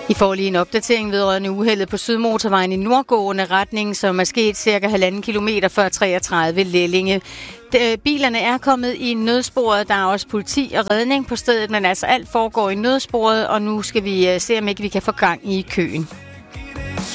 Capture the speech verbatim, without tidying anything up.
I får lige en opdatering vedrørende uheldet på Sydmotorvejen i nordgående retning, som er sket cirka halvanden kilometer før treogtredive Lellinge. De, bilerne er kommet i nødsporet. Der er også politi og redning på stedet, men altså alt foregår i nødsporet, og nu skal vi se, om ikke vi kan få gang i køen.